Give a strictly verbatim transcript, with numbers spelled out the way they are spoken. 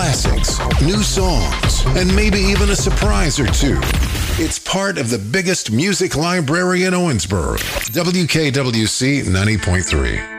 classics, new songs, and maybe even a surprise or two. It's part of the biggest music library in Owensboro. W K W C ninety point three.